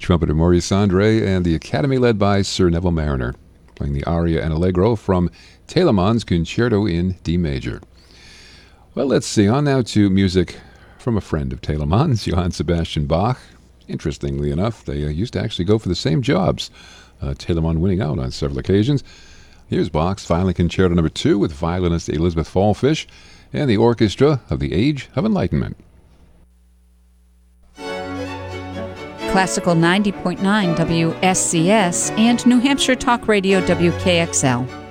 trumpeter Maurice Andre, and the Academy led by Sir Neville Marriner, playing the aria and allegro from Telemann's Concerto in D major. Well, let's see. On now to music from a friend of Telemann's, Johann Sebastian Bach. Interestingly enough, they used to actually go for the same jobs, Telemann winning out on several occasions. Here's Bach's Violin Concerto No. 2 with violinist Elizabeth Fallfish and the orchestra of the Age of Enlightenment. Classical 90.9 WSCS and New Hampshire Talk Radio WKXL.